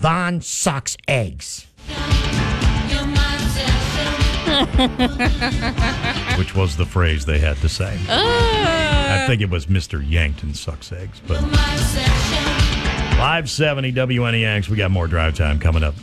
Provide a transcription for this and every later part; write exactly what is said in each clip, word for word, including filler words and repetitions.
Yvonne sucks eggs. Which was the phrase they had to say. Uh. I think it was Mister Yankton sucks eggs. But five seventy W N E X. We got more drive time coming up.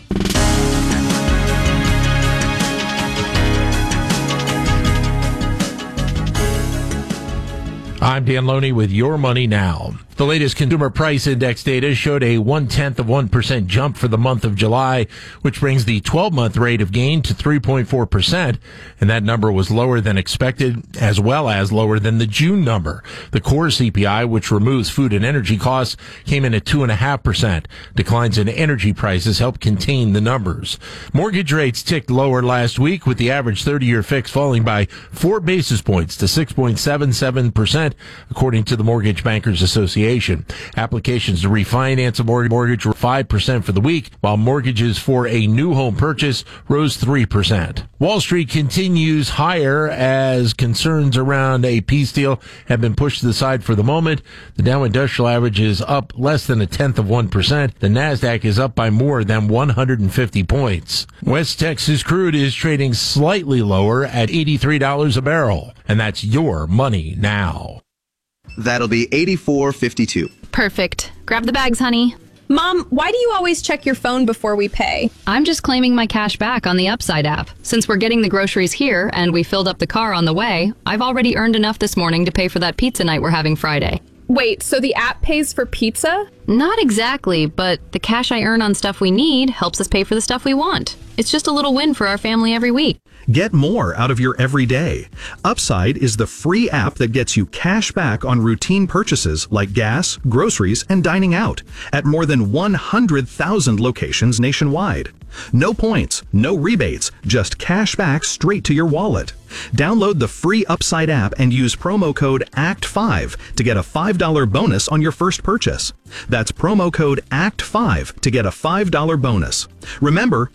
I'm Dan Loney with Your Money Now. The latest consumer price index data showed a one-tenth of one percent jump for the month of July, which brings the twelve-month rate of gain to three point four percent, and that number was lower than expected, as well as lower than the June number. The core C P I, which removes food and energy costs, came in at two point five percent. Declines in energy prices helped contain the numbers. Mortgage rates ticked lower last week, with the average thirty-year fix falling by four basis points to six point seven seven percent, according to the Mortgage Bankers Association. Applications to refinance a mortgage were five percent for the week, while mortgages for a new home purchase rose three percent. Wall Street continues higher as concerns around a peace deal have been pushed to the side for the moment. The Dow Industrial Average is up less than a tenth of one percent. The NASDAQ is up by more than one hundred fifty points. West Texas crude is trading slightly lower at eighty-three dollars a barrel. And that's Your Money Now. That'll be eighty-four fifty-two. Perfect. Grab the bags, honey. Mom, why do you always check your phone before we pay? I'm just claiming my cash back on the Upside app. Since we're getting the groceries here and we filled up the car on the way, I've already earned enough this morning to pay for that pizza night we're having Friday. Wait, so the app pays for pizza? Not exactly, but the cash I earn on stuff we need helps us pay for the stuff we want. It's just a little win for our family every week. Get more out of your everyday. Upside is the free app that gets you cash back on routine purchases like gas, groceries, and dining out at more than one hundred thousand locations nationwide. No points, no rebates, just cash back straight to your wallet. Download the free Upside app and use promo code A C T five to get a five dollars bonus on your first purchase. That's promo code A C T five to get a five dollars bonus. Remember,